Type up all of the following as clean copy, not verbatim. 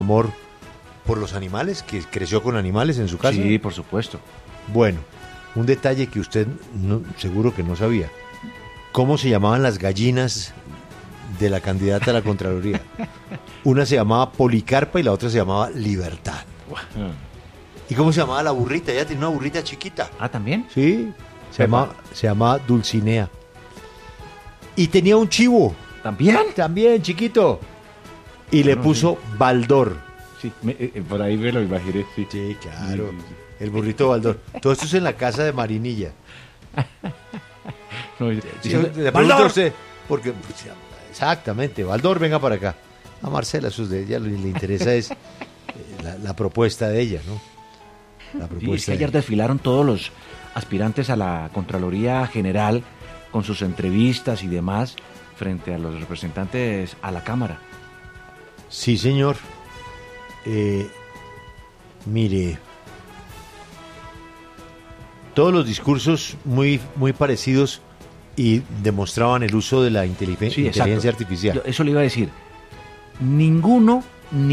amor por los animales, que creció con animales en su casa. Sí, por supuesto. Bueno, un detalle que usted seguro que no sabía. ¿Cómo se llamaban las gallinas de la candidata a la Contraloría? Una se llamaba Policarpa y la otra se llamaba Libertad. ¿Y cómo se llamaba la burrita? Ella tenía una burrita chiquita. ¿Ah, también? Sí, se llamaba Dulcinea. Y tenía un chivo. ¿También? También, chiquito. Y le puso Baldor. Sí, por ahí me lo imaginé, sí. Sí, claro. El burrito Baldor. Todo esto es en la casa de Marinilla. No, Le pregunto a usted, porque pues, exactamente, Baldor, venga para acá. A Marcela, eso es de ella, le interesa es la propuesta de ella, ¿no? La sí, es propuesta que de ayer ella. desfilaron todos los aspirantes a la Contraloría General con sus entrevistas y demás frente a los representantes a la Cámara. Sí, señor. Mire, todos los discursos muy parecidos y demostraban el uso de la inteligencia exacto. artificial. Eso le iba a decir. Ninguno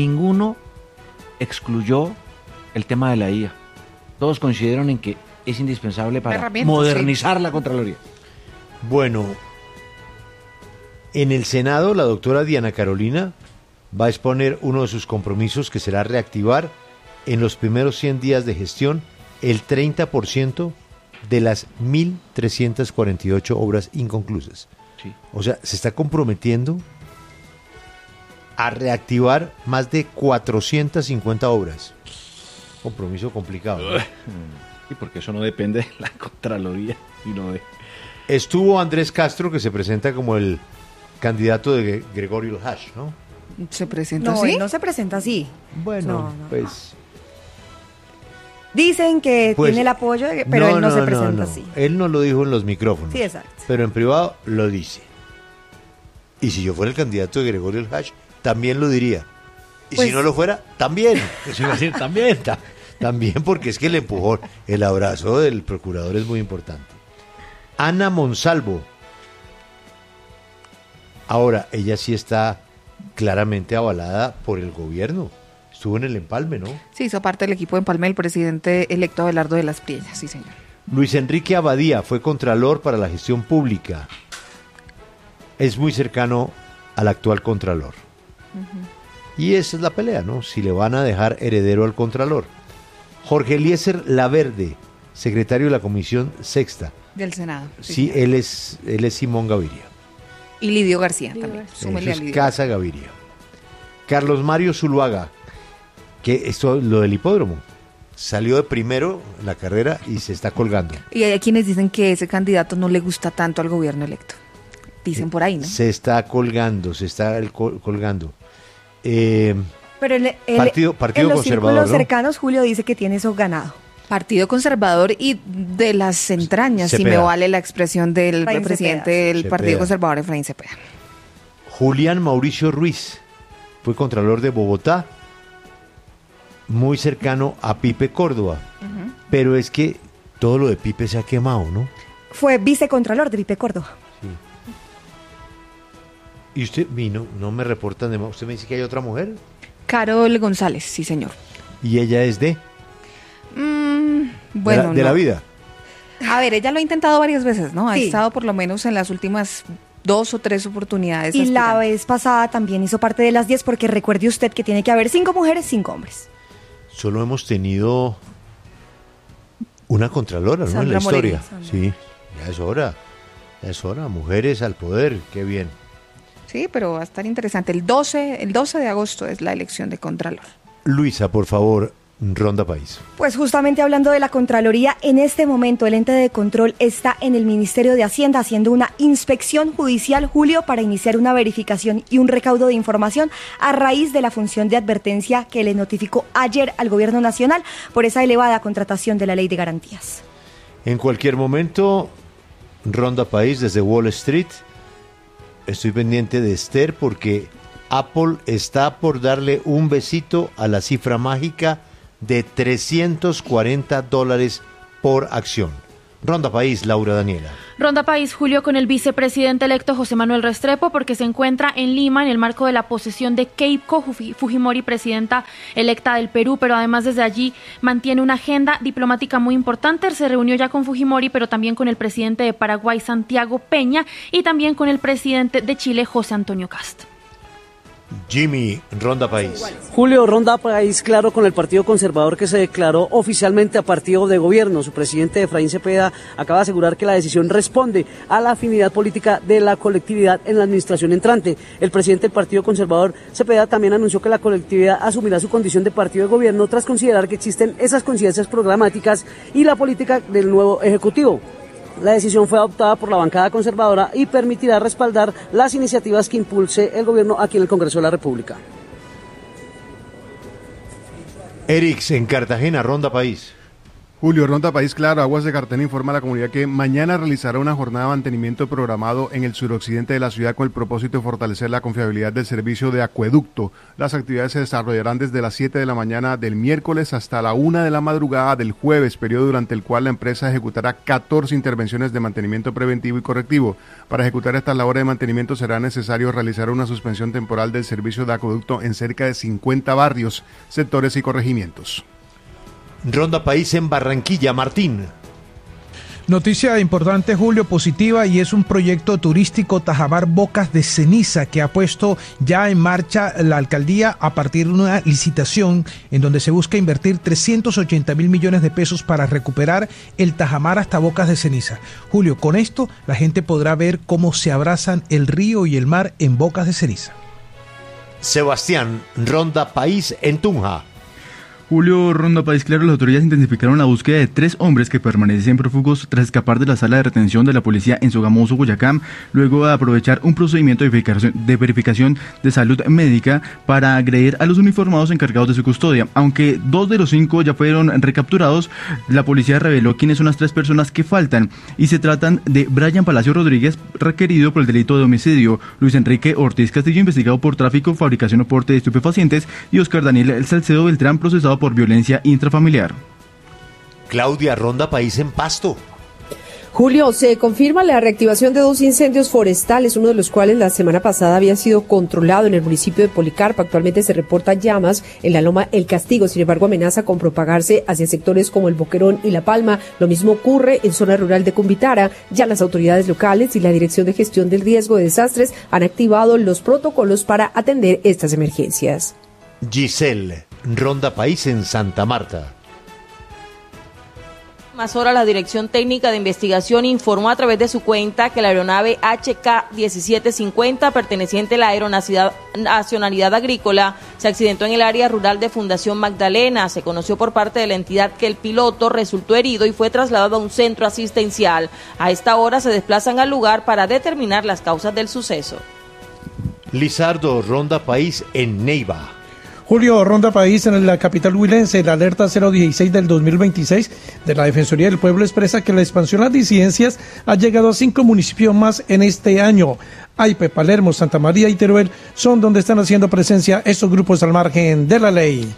excluyó el tema de la IA. Todos coincidieron en que es indispensable para modernizar la Contraloría. Bueno, en el Senado la doctora Diana Carolina va a exponer uno de sus compromisos, que será reactivar en los primeros 100 días de gestión el 30% de las 1.348 obras inconclusas. Sí. O sea, se está comprometiendo a reactivar más de 450 obras. Compromiso complicado, ¿no? Sí, porque eso no depende de la Contraloría, sino de... Estuvo Andrés Castro, que se presenta como el candidato de Gregorio Hash, ¿no? ¿Se presenta No, así? él no se presenta así. Bueno, No. pues... Dicen que Pues, tiene el apoyo, pero él no se presenta así. Él no lo dijo en los micrófonos. Sí, exacto. Pero en privado lo dice. Y si yo fuera el candidato de Gregorio El Hash, también lo diría. Y Pues- si no lo fuera, también. Eso iba a decir, también. También, porque es que el empujón, el abrazo del procurador es muy importante. Ana Monsalvo. Ahora, ella sí está claramente avalada por el gobierno. Estuvo en el empalme, ¿no? Sí, hizo parte del equipo de empalme el presidente electo Abelardo de las Priellas, sí señor. Luis Enrique Abadía fue contralor para la gestión pública. Es muy cercano al actual contralor. Y esa es la pelea, ¿no? Si le van a dejar heredero al contralor. Jorge Eliezer Laverde, secretario de la Comisión Sexta. Del Senado. Sí, señor. él es Simón Gaviria. Y Lidio García también. Eso Súmele a es Lidio. Casa Gaviria. Carlos Mario Zuluaga, que esto, lo del hipódromo, salió de primero en la carrera y se está colgando. Y hay quienes dicen que ese candidato no le gusta tanto al gobierno electo. Dicen por ahí, ¿no? Se está colgando, colgando. Pero Partido en los conservador, círculos ¿no? cercanos, Julio dice que tiene eso ganado. Partido Conservador y de las entrañas, si me Cepeda. vale la expresión del Efraín presidente Cepeda. del Cepeda. Partido Conservador, Efraín Cepeda. Julián Mauricio Ruiz fue contralor de Bogotá, muy cercano a Pipe Córdoba. Pero es que todo lo de Pipe se ha quemado, ¿no? Fue vicecontralor de Pipe Córdoba. Y usted, no me reportan de más. Usted me dice que hay otra mujer Carol González, sí señor. y ella es de Bueno, de la no. vida. A ver, ella lo ha intentado varias veces, ¿no? Ha Sí. estado por lo menos en las últimas 2 o 3 oportunidades. Y la aspirando. vez pasada también hizo parte de las 10, porque recuerde usted que tiene que haber 5 mujeres, 5 hombres. Solo hemos tenido una contralora, ¿no? En Sandra la historia. Moreira. Sí, ya es hora. Ya es hora. Mujeres al poder, qué bien. Sí, pero va a estar interesante. El 12 de agosto es la elección de Contralor. Luisa, por favor, Ronda País. Pues justamente hablando de la Contraloría, en este momento el ente de control está en el Ministerio de Hacienda haciendo una inspección judicial, Julio, para iniciar una verificación y un recaudo de información a raíz de la función de advertencia que le notificó ayer al Gobierno Nacional por esa elevada contratación de la Ley de Garantías. En cualquier momento, Ronda País desde Wall Street. Estoy pendiente de Esther porque Apple está por darle un besito a la cifra mágica de $340 por acción. Ronda País, Laura Daniela. Ronda País, Julio, con el vicepresidente electo José Manuel Restrepo, porque se encuentra en Lima en el marco de la posesión de Keiko Fujimori, presidenta electa del Perú, pero además desde allí mantiene una agenda diplomática muy importante. Se reunió ya con Fujimori, pero también con el presidente de Paraguay, Santiago Peña, y también con el presidente de Chile, José Antonio Kast. Jimmy, Ronda País. Julio, Ronda País, claro, con el Partido Conservador, que se declaró oficialmente a partido de gobierno. Su presidente, Efraín Cepeda, acaba de asegurar que la decisión responde a la afinidad política de la colectividad en la administración entrante. El presidente del Partido Conservador, Cepeda, también anunció que la colectividad asumirá su condición de partido de gobierno tras considerar que existen esas coincidencias programáticas y la política del nuevo Ejecutivo. La decisión fue adoptada por la bancada conservadora y permitirá respaldar las iniciativas que impulse el gobierno aquí en el Congreso de la República. Erix, en Cartagena, Ronda País. Julio, Ronda País, claro, Aguas de Cartagena informa a la comunidad que mañana realizará una jornada de mantenimiento programado en el suroccidente de la ciudad con el propósito de fortalecer la confiabilidad del servicio de acueducto. Las actividades se desarrollarán desde las 7 de la mañana del miércoles hasta la 1 de la madrugada del jueves, periodo durante el cual la empresa ejecutará 14 intervenciones de mantenimiento preventivo y correctivo. Para ejecutar estas labores de mantenimiento será necesario realizar una suspensión temporal del servicio de acueducto en cerca de 50 barrios, sectores y corregimientos. Ronda País en Barranquilla, Martín. Noticia importante, Julio, positiva, y es un proyecto turístico Tajamar Bocas de Ceniza que ha puesto ya en marcha la alcaldía a partir de una licitación en donde se busca invertir 380.000 millones de pesos para recuperar el Tajamar hasta Bocas de Ceniza. Julio, con esto la gente podrá ver cómo se abrazan el río y el mar en Bocas de Ceniza. Sebastián, Ronda País en Tunja. Julio, Ronda País, claro, las autoridades intensificaron la búsqueda de 3 hombres que permanecen prófugos tras escapar de la sala de retención de la policía en Sogamoso, Boyacá, luego de aprovechar un procedimiento de verificación de salud médica para agredir a los uniformados encargados de su custodia. Aunque 2 de los 5 ya fueron recapturados, la policía reveló quiénes son las 3 personas que faltan, y se tratan de Brian Palacio Rodríguez, requerido por el delito de homicidio, Luis Enrique Ortiz Castillo, investigado por tráfico, fabricación o porte de estupefacientes, y Oscar Daniel Salcedo Beltrán, procesado por violencia intrafamiliar. Claudia, Ronda País en Pasto. Julio, se confirma la reactivación de 2 incendios forestales, uno de los cuales la semana pasada había sido controlado en el municipio de Policarpa. Actualmente se reporta llamas en la loma El Castigo, sin embargo amenaza con propagarse hacia sectores como el Boquerón y La Palma. Lo mismo ocurre en zona rural de Cumbitara. Ya las autoridades locales y la Dirección de Gestión del Riesgo de Desastres han activado los protocolos para atender estas emergencias. Giselle, Ronda País en Santa Marta. Más hora, la Dirección Técnica de Investigación informó a través de su cuenta que la aeronave HK-1750, perteneciente a la Nacionalidad Agrícola, se accidentó en el área rural de Fundación Magdalena. Se conoció por parte de la entidad que el piloto resultó herido y fue trasladado a un centro asistencial. A esta hora se desplazan al lugar para determinar las causas del suceso. Lizardo, Ronda País en Neiva. Julio, Ronda País en la capital huilense. La alerta 016 del 2026 de la Defensoría del Pueblo expresa que la expansión a las disidencias ha llegado a 5 municipios más en este año. Aipe, Palermo, Santa María y Teruel son donde están haciendo presencia estos grupos al margen de la ley.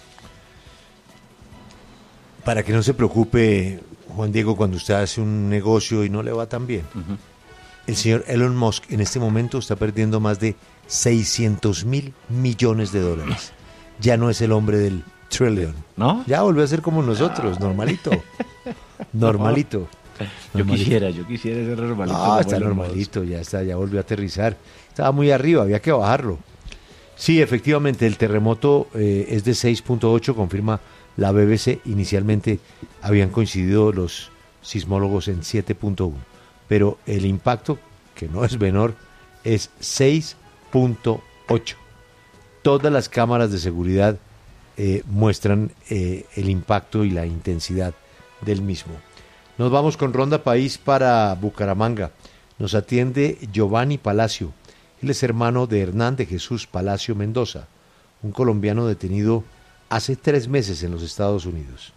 Para que no se preocupe, Juan Diego, cuando usted hace un negocio y no le va tan bien. El señor Elon Musk en este momento está perdiendo más de 600.000 millones de dólares. Ya no es el hombre del trillion, ¿no? Ya volvió a ser como nosotros, normalito. Normalito. Yo quisiera ser normalito. No, está normalito, ya volvió a aterrizar. Estaba muy arriba, había que bajarlo. Sí, efectivamente, el terremoto es de 6.8, confirma la BBC. Inicialmente habían coincidido los sismólogos en 7.1, pero el impacto, que no es menor, es 6.8. Todas las cámaras de seguridad muestran el impacto y la intensidad del mismo. Nos vamos con Ronda País para Bucaramanga. Nos atiende Giovanni Palacio. Él es hermano de Hernán de Jesús Palacio Mendoza, un colombiano detenido hace 3 meses en los Estados Unidos.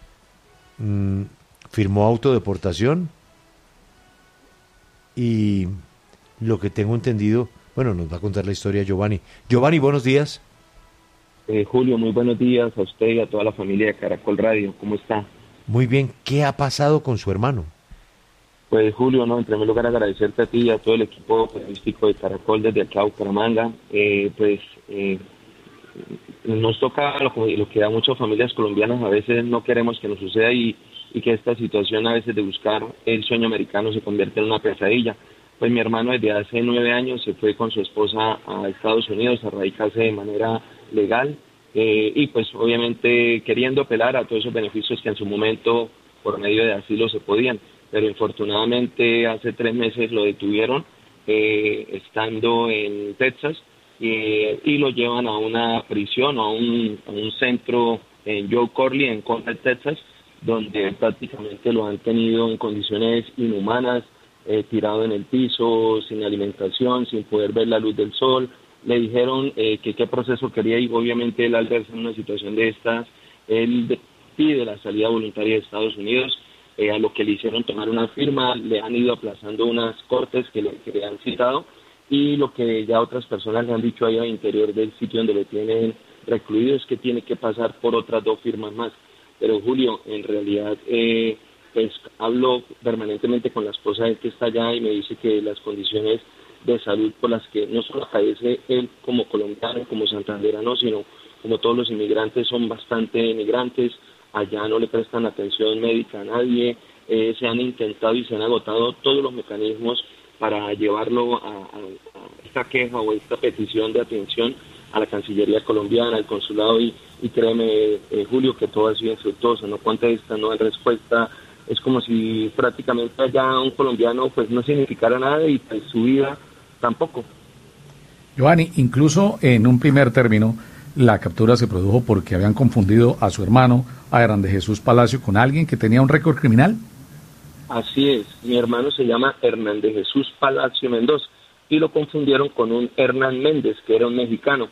Firmó autodeportación y lo que tengo entendido, bueno, nos va a contar la historia Giovanni. Giovanni, buenos días. Julio, muy buenos días a usted y a toda la familia de Caracol Radio. ¿Cómo está? Muy bien. ¿Qué ha pasado con su hermano? Pues Julio, no, en primer lugar agradecerte a ti y a todo el equipo periodístico de Caracol desde acá, Bucaramanga. Nos toca lo que a muchas familias colombianas a veces no queremos que nos suceda y que esta situación a veces de buscar el sueño americano se convierte en una pesadilla. Pues mi hermano desde hace 9 años se fue con su esposa a Estados Unidos a radicarse de manera legal y pues obviamente queriendo apelar a todos esos beneficios que en su momento por medio de asilo se podían, pero infortunadamente hace 3 meses lo detuvieron estando en Texas y lo llevan a una prisión o a un centro en Joe Corley, en Conrad, Texas, donde prácticamente lo han tenido en condiciones inhumanas, tirado en el piso, sin alimentación, sin poder ver la luz del sol. Le dijeron que qué proceso quería y obviamente él al verse en una situación de estas, él pide la salida voluntaria de Estados Unidos, a lo que le hicieron tomar una firma, le han ido aplazando unas cortes que le han citado y lo que ya otras personas le han dicho ahí al interior del sitio donde lo tienen recluido es que tiene que pasar por otras 2 firmas más. Pero Julio, en realidad, pues hablo permanentemente con la esposa de él que está allá y me dice que las condiciones de salud por las que no solo padece él como colombiano, como santanderano, sino como todos los inmigrantes son bastante inmigrantes, allá no le prestan atención médica a nadie, se han intentado y se han agotado todos los mecanismos para llevarlo a esta queja o esta petición de atención a la Cancillería colombiana, al consulado y créeme, Julio, que todo ha sido infructuoso, no contesta, no hay respuesta, es como si prácticamente allá un colombiano pues no significara nada y pues su vida tampoco. Giovanni, incluso en un primer término, la captura se produjo porque habían confundido a su hermano, a Hernán de Jesús Palacio, con alguien que tenía un récord criminal. Así es, mi hermano se llama Hernán de Jesús Palacio Mendoza y lo confundieron con un Hernán Méndez, que era un mexicano,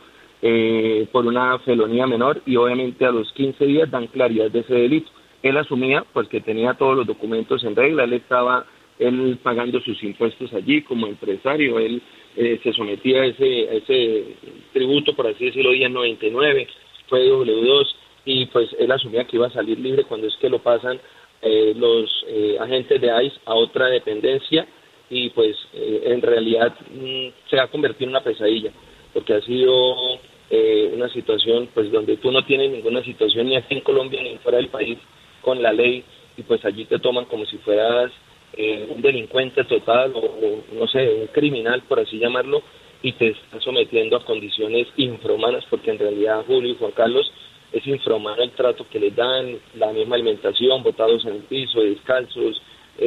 por una felonía menor y obviamente a los 15 días dan claridad de ese delito. Él asumía pues que tenía todos los documentos en regla, él estaba pagando sus impuestos allí como empresario, él se sometía a ese tributo, por así decirlo, día 99, fue W2 y pues él asumía que iba a salir libre cuando es que lo pasan los agentes de ICE a otra dependencia y pues en realidad se ha convertido en una pesadilla porque ha sido una situación pues donde tú no tienes ninguna situación ni aquí en Colombia ni fuera del país con la ley y pues allí te toman como si fueras un delincuente total o no sé, un criminal por así llamarlo y te están sometiendo a condiciones infrahumanas porque en realidad Julio y Juan Carlos es infrahumano el trato que les dan, la misma alimentación, botados en el piso, descalzos,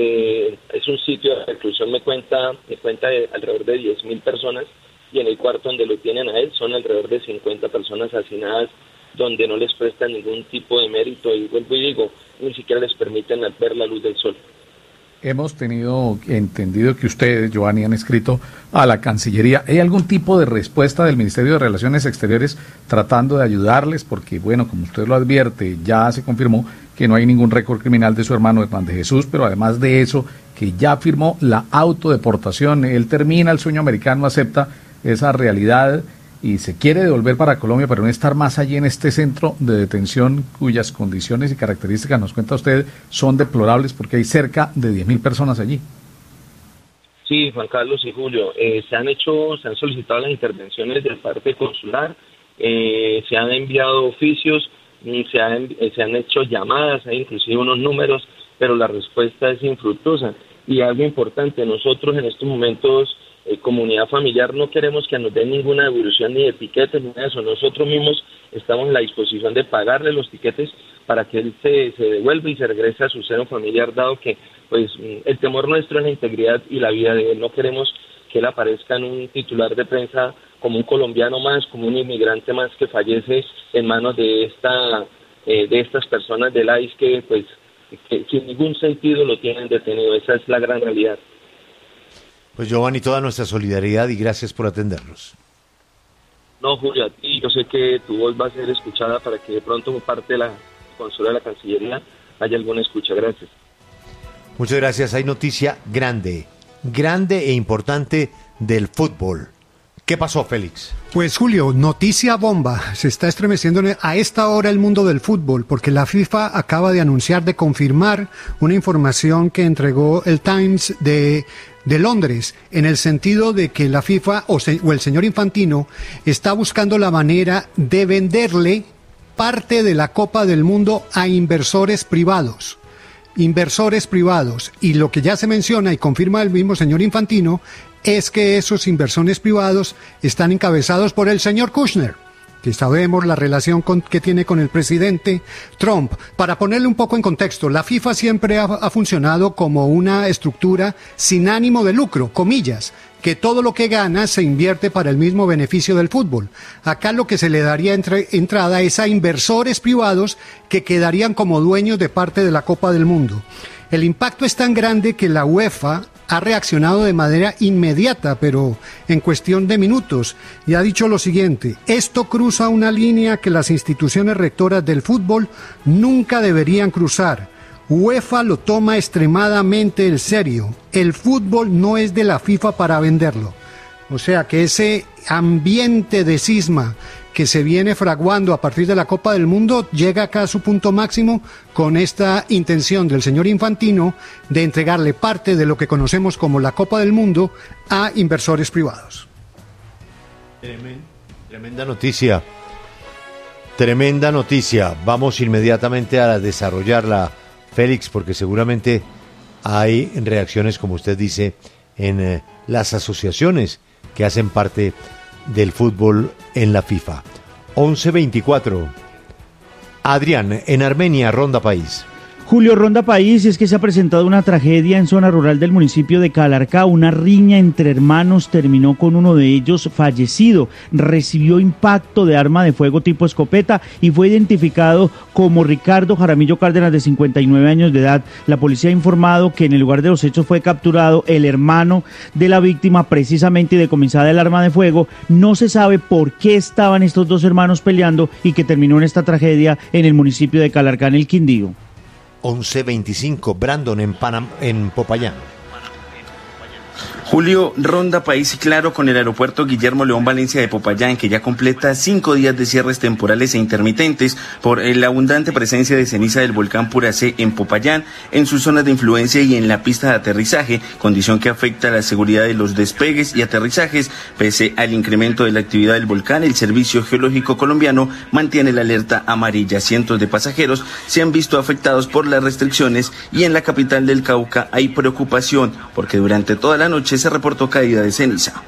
es un sitio de reclusión, me cuenta de alrededor de 10.000 personas y en el cuarto donde lo tienen a él son alrededor de 50 personas hacinadas donde no les prestan ningún tipo de mérito y vuelvo y digo, ni siquiera les permiten ver la luz del sol. Hemos tenido entendido que ustedes, Giovanni, han escrito a la Cancillería. ¿Hay algún tipo de respuesta del Ministerio de Relaciones Exteriores tratando de ayudarles? Porque, bueno, como usted lo advierte, ya se confirmó que no hay ningún récord criminal de su hermano Hernán de Jesús, pero además de eso, que ya firmó la autodeportación. Él termina el sueño americano, acepta esa realidad y se quiere devolver para Colombia, pero no estar más allí en este centro de detención cuyas condiciones y características, nos cuenta usted, son deplorables porque hay cerca de 10.000 personas allí. Sí, Juan Carlos y Julio, se han solicitado las intervenciones de parte consular, se han enviado oficios, se han hecho llamadas, hay inclusive unos números, pero la respuesta es infructuosa. Y algo importante, nosotros en estos momentos comunidad familiar no queremos que nos den ninguna devolución ni de tiquetes ni nada de eso, nosotros mismos estamos en la disposición de pagarle los tiquetes para que él se devuelva y se regrese a su seno familiar, dado que pues el temor nuestro es la integridad y la vida de él, no queremos que él aparezca en un titular de prensa como un colombiano más, como un inmigrante más que fallece en manos de estas personas del ICE que pues que sin ningún sentido lo tienen detenido, esa es la gran realidad. Pues Giovanni, toda nuestra solidaridad y gracias por atendernos. No, Julio, a ti, yo sé que tu voz va a ser escuchada para que de pronto por parte de la consola de la Cancillería haya alguna escucha. Gracias. Muchas gracias. Hay noticia grande e importante del fútbol. ¿Qué pasó, Félix? Pues Julio, noticia bomba. Se está estremeciendo a esta hora el mundo del fútbol porque la FIFA acaba de anunciar, de confirmar una información que entregó el Times de Londres, en el sentido de que la FIFA o el señor Infantino está buscando la manera de venderle parte de la Copa del Mundo a inversores privados. Y lo que ya se menciona y confirma el mismo señor Infantino es que esos inversores privados están encabezados por el señor Kushner, que sabemos la relación que tiene con el presidente Trump. Para ponerle un poco en contexto, la FIFA siempre ha funcionado como una estructura sin ánimo de lucro, comillas, que todo lo que gana se invierte para el mismo beneficio del fútbol. Acá lo que se le daría entrada es a inversores privados que quedarían como dueños de parte de la Copa del Mundo. El impacto es tan grande que la UEFA ha reaccionado de manera inmediata, pero en cuestión de minutos, y ha dicho lo siguiente: esto cruza una línea que las instituciones rectoras del fútbol nunca deberían cruzar. UEFA lo toma extremadamente en serio. El fútbol no es de la FIFA para venderlo. O sea que ese ambiente de cisma que se viene fraguando a partir de la Copa del Mundo llega acá a su punto máximo con esta intención del señor Infantino de entregarle parte de lo que conocemos como la Copa del Mundo a inversores privados. Tremenda noticia. Tremenda noticia. Vamos inmediatamente a desarrollarla, Félix, porque seguramente hay reacciones, como usted dice, en las asociaciones que hacen parte del fútbol en la FIFA. 11:24. Adrián, en Armenia, Ronda País. Julio, Ronda País, es que se ha presentado una tragedia en zona rural del municipio de Calarcá. Una riña entre hermanos terminó con uno de ellos fallecido. Recibió impacto de arma de fuego tipo escopeta y fue identificado como Ricardo Jaramillo Cárdenas, de 59 años de edad. La policía ha informado que en el lugar de los hechos fue capturado el hermano de la víctima, precisamente decomisada el arma de fuego. No se sabe por qué estaban estos dos hermanos peleando y que terminó en esta tragedia en el municipio de Calarcá, en el Quindío. 11:25, Brandon en Popayán. Julio, Ronda País claro con el aeropuerto Guillermo León Valencia de Popayán, que ya completa 5 días de cierres temporales e intermitentes por la abundante presencia de ceniza del volcán Puracé en Popayán, en sus zonas de influencia y en la pista de aterrizaje, condición que afecta la seguridad de los despegues y aterrizajes. Pese al incremento de la actividad del volcán, el Servicio Geológico Colombiano mantiene la alerta amarilla. Cientos de pasajeros se han visto afectados por las restricciones y en la capital del Cauca hay preocupación porque durante toda la noche se reportó caída de ceniza.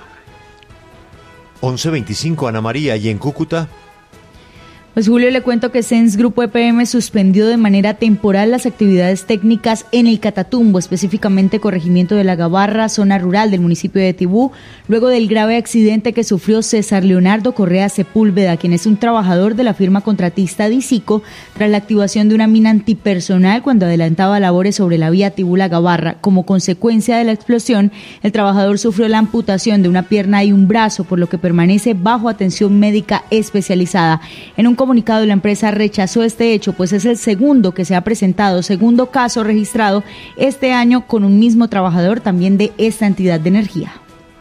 11:25, Ana María, y en Cúcuta. Pues Julio, le cuento que SENS Grupo EPM suspendió de manera temporal las actividades técnicas en el Catatumbo, específicamente corregimiento de La Gabarra, zona rural del municipio de Tibú, luego del grave accidente que sufrió César Leonardo Correa Sepúlveda, quien es un trabajador de la firma contratista Disico, tras la activación de una mina antipersonal cuando adelantaba labores sobre la vía Tibú-La Gabarra. Como consecuencia de la explosión, el trabajador sufrió la amputación de una pierna y un brazo, por lo que permanece bajo atención médica especializada. En un comunicado, la empresa rechazó este hecho, pues es el segundo que se ha presentado, segundo caso registrado este año con un mismo trabajador también de esta entidad de energía.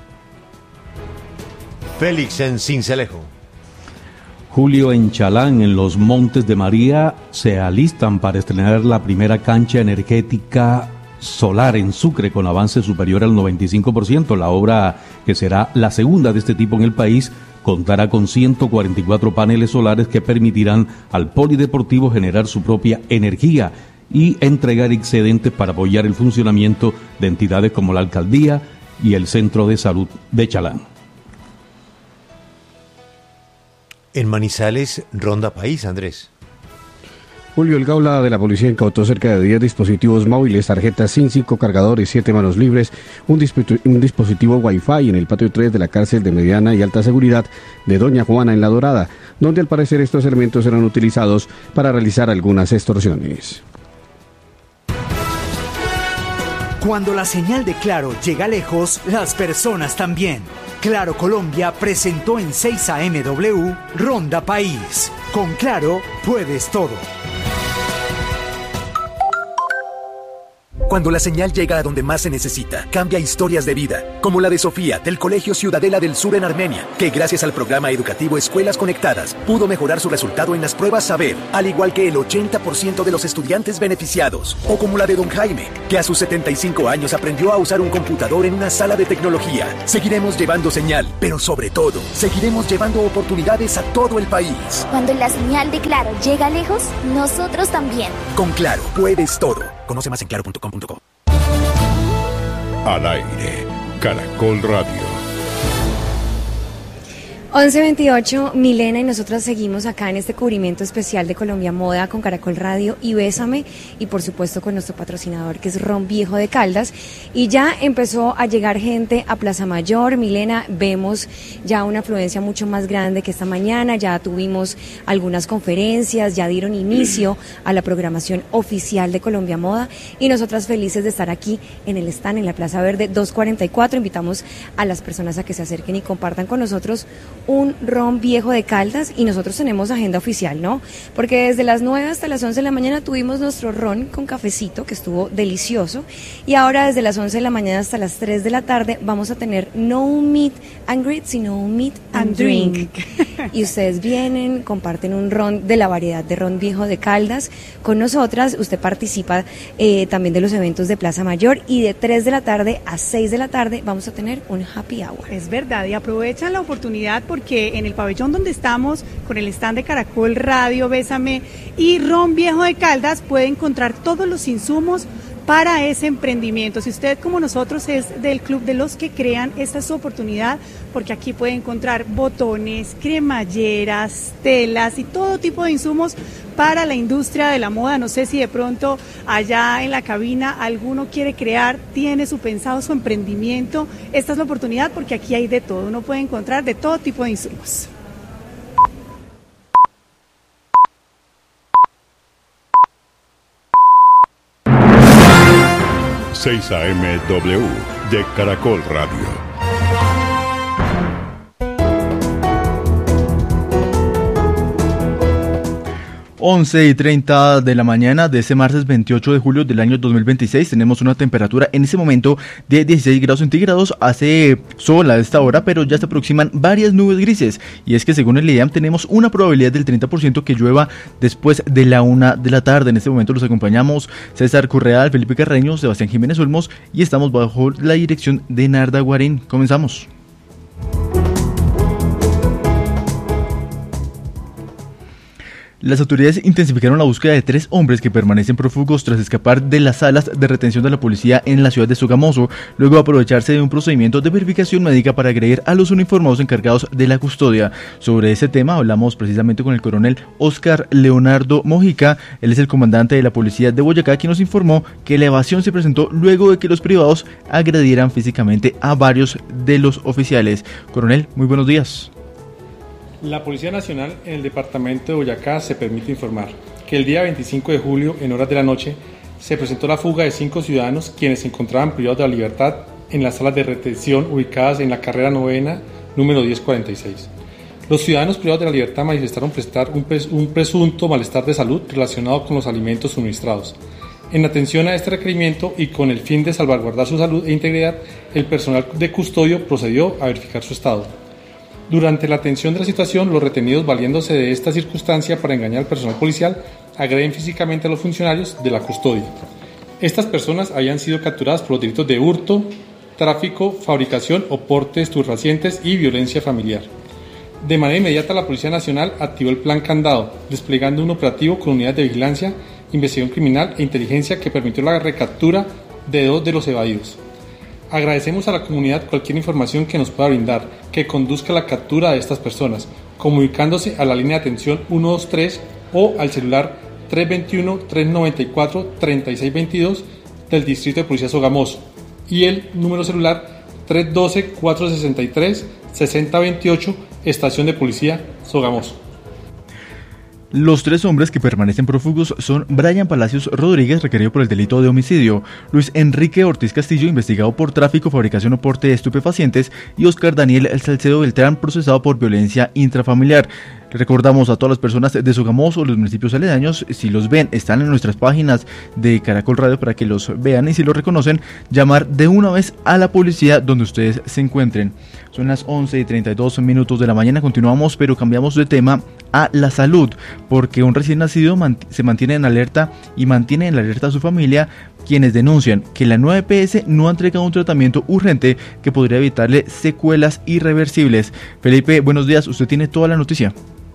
Félix, en Sincelejo. Julio, en Chalán, en los Montes de María, se alistan para estrenar la primera cancha energética solar en Sucre con avance superior al 95%. La obra, que será la segunda de este tipo en el país, contará con 144 paneles solares que permitirán al polideportivo generar su propia energía y entregar excedentes para apoyar el funcionamiento de entidades como la alcaldía y el Centro de Salud de Chalán. En Manizales, Ronda País, Andrés. Julio, el Gaula de la policía incautó cerca de 10 dispositivos móviles, tarjetas SIM, 5 cargadores, 7 manos libres, un dispositivo Wi-Fi en el patio 3 de la cárcel de mediana y alta seguridad de Doña Juana en La Dorada, donde al parecer estos elementos eran utilizados para realizar algunas extorsiones. Cuando la señal de Claro llega lejos, las personas también. Claro Colombia presentó en 6 AMW Ronda País. Con Claro puedes todo. Cuando la señal llega a donde más se necesita, cambia historias de vida, como la de Sofía, del Colegio Ciudadela del Sur en Armenia, que gracias al programa educativo Escuelas Conectadas, pudo mejorar su resultado en las pruebas Saber, al igual que el 80% de los estudiantes beneficiados. O como la de don Jaime, que a sus 75 años aprendió a usar un computador en una sala de tecnología. Seguiremos llevando señal, pero sobre todo, seguiremos llevando oportunidades a todo el país. Cuando la señal de Claro llega lejos, nosotros también. Con Claro, puedes todo. Conoce más en claro.com.co. Al aire, Caracol Radio. 11:28, Milena, y nosotros seguimos acá en este cubrimiento especial de Colombia Moda con Caracol Radio y Bésame, y por supuesto con nuestro patrocinador que es Ron Viejo de Caldas, y ya empezó a llegar gente a Plaza Mayor. Milena, vemos ya una afluencia mucho más grande que esta mañana, ya tuvimos algunas conferencias, ya dieron inicio a la programación oficial de Colombia Moda, y nosotras felices de estar aquí en el stand en la Plaza Verde 244. Invitamos a las personas a que se acerquen y compartan con nosotros un ron viejo de Caldas, y nosotros tenemos agenda oficial, ¿no? Porque desde las 9 hasta las 11 de la mañana tuvimos nuestro ron con cafecito, que estuvo delicioso, y ahora desde las 11 de la mañana hasta las 3 de la tarde vamos a tener no un meet and greet, sino un meet and drink. Y ustedes vienen, comparten un ron de la variedad de ron viejo de Caldas con nosotras. Usted participa también de los eventos de Plaza Mayor, y de 3 de la tarde a 6 de la tarde vamos a tener un happy hour. Es verdad, y aprovechan la oportunidad porque en el pabellón donde estamos, con el stand de Caracol Radio, Bésame y Ron Viejo de Caldas, puede encontrar todos los insumos para ese emprendimiento. Si usted, como nosotros, es del club de los que crean, esta es su oportunidad, porque aquí puede encontrar botones, cremalleras, telas y todo tipo de insumos para la industria de la moda. No sé si de pronto allá en la cabina alguno quiere crear, tiene su pensado, su emprendimiento. Esta es la oportunidad, porque aquí hay de todo, uno puede encontrar de todo tipo de insumos. Seis AMW de Caracol Radio. 11:30 de la mañana de este martes 28 de julio del año 2026. Tenemos una temperatura en ese momento de 16 grados centígrados. Hace sol a esta hora, pero ya se aproximan varias nubes grises. Y es que según el IDEAM tenemos una probabilidad del 30% que llueva después de la 1 de la tarde. En este momento los acompañamos César Correal, Felipe Carreño, Sebastián Jiménez Olmos, y estamos bajo la dirección de Narda Guarín. Comenzamos. Las autoridades intensificaron la búsqueda de 3 hombres que permanecen prófugos tras escapar de las salas de retención de la policía en la ciudad de Sogamoso, luego de aprovecharse de un procedimiento de verificación médica para agredir a los uniformados encargados de la custodia. Sobre ese tema hablamos precisamente con el coronel Oscar Leonardo Mojica. Él es el comandante de la policía de Boyacá, quien nos informó que la evasión se presentó luego de que los privados agredieran físicamente a varios de los oficiales. Coronel, muy buenos días. La Policía Nacional en el departamento de Boyacá se permite informar que el día 25 de julio, en horas de la noche, se presentó la fuga de 5 ciudadanos quienes se encontraban privados de la libertad en las salas de retención ubicadas en la carrera novena, número 1046. Los ciudadanos privados de la libertad manifestaron prestar un presunto malestar de salud relacionado con los alimentos suministrados. En atención a este requerimiento y con el fin de salvaguardar su salud e integridad, el personal de custodio procedió a verificar su estado. Durante la atención de la situación, los retenidos, valiéndose de esta circunstancia para engañar al personal policial, agreden físicamente a los funcionarios de la custodia. Estas personas habían sido capturadas por los delitos de hurto, tráfico, fabricación o porte de estupefacientes y violencia familiar. De manera inmediata, la Policía Nacional activó el Plan Candado, desplegando un operativo con unidades de vigilancia, investigación criminal e inteligencia que permitió la recaptura de 2 de los evadidos. Agradecemos a la comunidad cualquier información que nos pueda brindar, que conduzca a la captura de estas personas, comunicándose a la línea de atención 123 o al celular 321-394-3622 del Distrito de Policía Sogamoso y el número celular 312-463-6028, Estación de Policía Sogamoso. Los 3 hombres que permanecen prófugos son Brian Palacios Rodríguez, requerido por el delito de homicidio, Luis Enrique Ortiz Castillo, investigado por tráfico, fabricación o porte de estupefacientes, y Oscar Daniel Salcedo Beltrán, procesado por violencia intrafamiliar. Le recordamos a todas las personas de Sogamoso o los municipios aledaños, si los ven, están en nuestras páginas de Caracol Radio para que los vean, y si los reconocen, llamar de una vez a la policía donde ustedes se encuentren. Son las 11:32 de la mañana, continuamos, pero cambiamos de tema a la salud, porque un recién nacido se mantiene en alerta y mantiene en alerta a su familia, quienes denuncian que la nueva EPS no ha entregado un tratamiento urgente que podría evitarle secuelas irreversibles. Felipe, buenos días, usted tiene toda la noticia.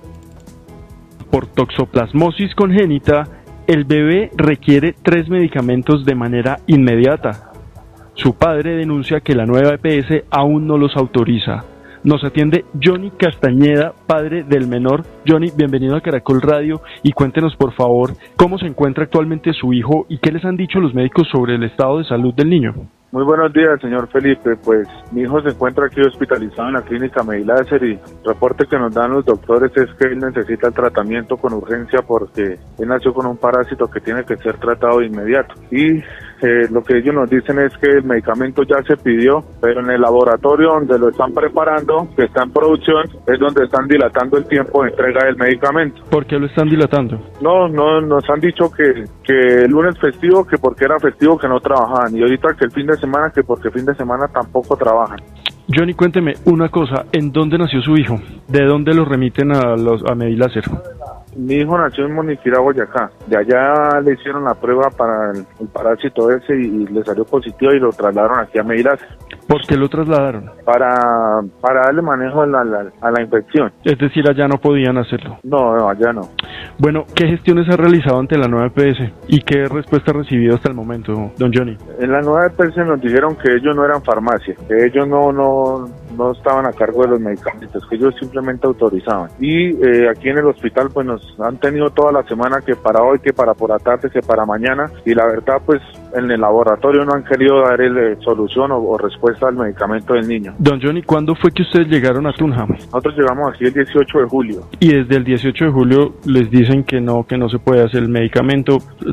Por toxoplasmosis congénita, el bebé requiere 3 medicamentos de manera inmediata. Su padre denuncia que la nueva EPS aún no los autoriza. Nos atiende Johnny Castañeda, padre del menor. Johnny, bienvenido a Caracol Radio y cuéntenos por favor cómo se encuentra actualmente su hijo y qué les han dicho los médicos sobre el estado de salud del niño. Muy buenos días, señor Felipe. Pues mi hijo se encuentra aquí hospitalizado en la clínica Mediláser y el reporte que nos dan los doctores es que él necesita el tratamiento con urgencia porque él nació con un parásito que tiene que ser tratado de inmediato. Y lo que ellos nos dicen es que el medicamento ya se pidió, pero en el laboratorio donde lo están preparando, que está en producción, es donde están dilatando el tiempo de entrega del medicamento. ¿Por qué lo están dilatando? No, nos han dicho que el lunes festivo, que porque era festivo que no trabajaban, y ahorita que el fin de semana, que porque fin de semana tampoco trabajan. Johnny, cuénteme una cosa, ¿en dónde nació su hijo? ¿De dónde lo remiten a Mediláser? Mi hijo nació en Moniquirá, Boyacá. De allá le hicieron la prueba para el parásito ese y le salió positivo y lo trasladaron aquí a Mediláser. ¿Por qué lo trasladaron? Para darle manejo a la infección. Es decir, allá no podían hacerlo. No, allá no. Bueno, ¿qué gestiones ha realizado ante la nueva EPS? ¿Y qué respuesta ha recibido hasta el momento, don Johnny? En la nueva EPS nos dijeron que ellos no eran farmacia, que ellos no estaban a cargo de los medicamentos, que ellos simplemente autorizaban. Y aquí en el hospital pues nos han tenido toda la semana que para hoy, que para por la tarde, que para mañana, y la verdad pues en el laboratorio no han querido dar solución o respuesta al medicamento del niño. Don Johnny, ¿cuándo fue que ustedes llegaron a Tunja? Nosotros llegamos aquí el 18 de julio. Y desde el 18 de julio les dicen que no se puede hacer el medicamento. Sí,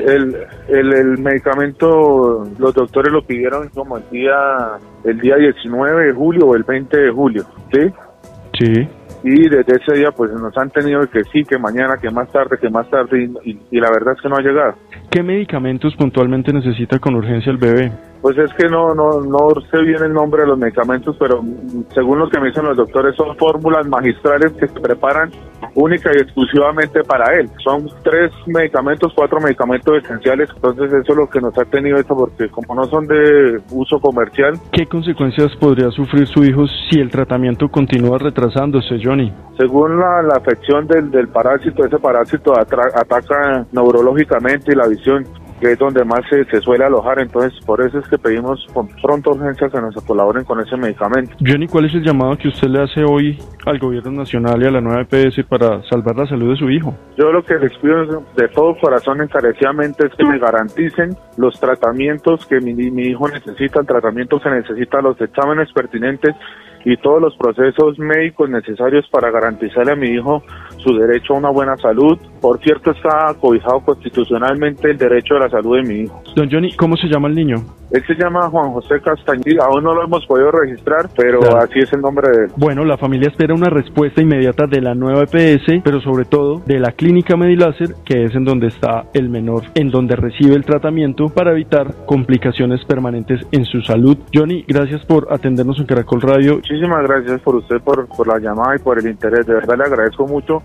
el medicamento los doctores lo pidieron como el día 19 de julio o el 20 de julio, ¿sí? Sí. Y desde ese día pues nos han tenido que sí, que mañana, que más tarde y la verdad es que no ha llegado. ¿Qué medicamentos puntualmente necesita con urgencia el bebé? Pues es que no sé bien el nombre de los medicamentos, pero según lo que me dicen los doctores son fórmulas magistrales que se preparan única y exclusivamente para él. Son 4 medicamentos esenciales, entonces eso es lo que nos ha tenido esto, porque como no son de uso comercial. ¿Qué consecuencias podría sufrir su hijo si el tratamiento continúa retrasándose, Johnny? Según la afección del parásito, ese parásito ataca neurológicamente y la visión, que es donde más se suele alojar, entonces por eso es que pedimos con pronta urgencia que nos colaboren con ese medicamento. Johnny, ¿cuál es el llamado que usted le hace hoy al gobierno nacional y a la nueva EPS para salvar la salud de su hijo? Yo lo que les pido de todo corazón encarecidamente es que me garanticen los tratamientos que mi hijo necesita, el tratamiento que necesita, los exámenes pertinentes y todos los procesos médicos necesarios para garantizarle a mi hijo su derecho a una buena salud. Por cierto, está cobijado constitucionalmente el derecho a la salud de mi hijo. Don Johnny, ¿cómo se llama el niño? Él se llama Juan José Castañeda, aún no lo hemos podido registrar, pero claro, así es el nombre de él. Bueno, la familia espera una respuesta inmediata de la nueva EPS, pero sobre todo de la clínica Mediláser, que es en donde está el menor, en donde recibe el tratamiento para evitar complicaciones permanentes en su salud. Johnny, gracias por atendernos en Caracol Radio. Muchísimas gracias por usted, por la llamada y por el interés, de verdad le agradezco mucho.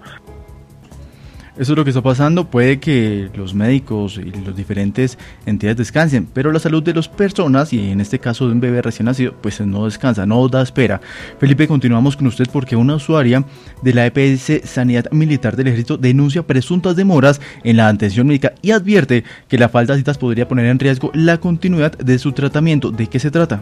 Eso es lo que está pasando. Puede que los médicos y las diferentes entidades descansen, pero la salud de las personas, y en este caso de un bebé recién nacido, pues no descansa, no da espera. Felipe, continuamos con usted porque una usuaria de la EPS Sanidad Militar del Ejército denuncia presuntas demoras en la atención médica y advierte que la falta de citas podría poner en riesgo la continuidad de su tratamiento. ¿De qué se trata?